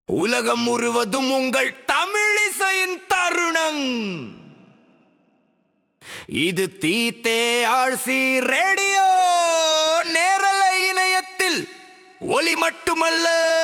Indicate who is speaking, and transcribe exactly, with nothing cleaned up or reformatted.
Speaker 1: உலகம் முழுவதும் உங்கள் தமிழிசையின் தருணம். இது தீத்தே ஆழ்சி ரேடியோ நேரலை இணையத்தில் ஒலி மட்டுமல்ல.